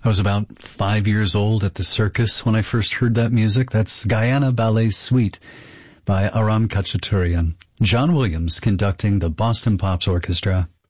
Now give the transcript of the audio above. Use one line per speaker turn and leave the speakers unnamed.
I was about 5 years old at the circus when I first heard that music. That's Guyana Ballet Suite by Aram Khachaturian. John Williams conducting the Boston Pops Orchestra.